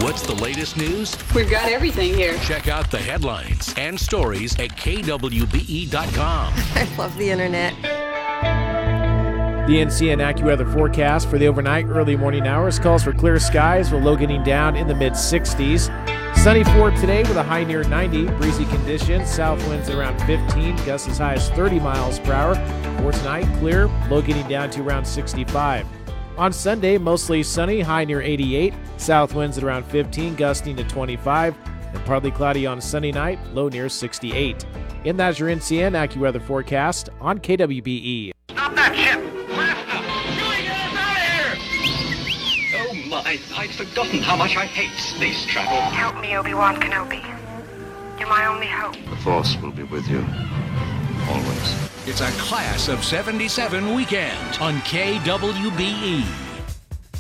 What's the latest news? We've got everything here. Check out the headlines and stories at kwbe.com. I love the internet. The NCN AccuWeather forecast for the overnight early morning hours calls for clear skies with low getting down in the mid-60s. Sunny for today with a high near 90. Breezy conditions, south winds at around 15, gusts as high as 30 miles per hour. For tonight, clear, low getting down to around 65. On Sunday, mostly sunny, high near 88. South winds at around 15, gusting to 25. And partly cloudy on Sunday night, low near 68. And that's your NCN AccuWeather forecast on KWBE. Stop that ship! Faster! Doing it out of here! Oh my, I'd forgotten how much I hate space travel. Help me, Obi-Wan Kenobi. You're my only hope. The Force will be with you. Always. It's a Class of 77 weekend on KWBE.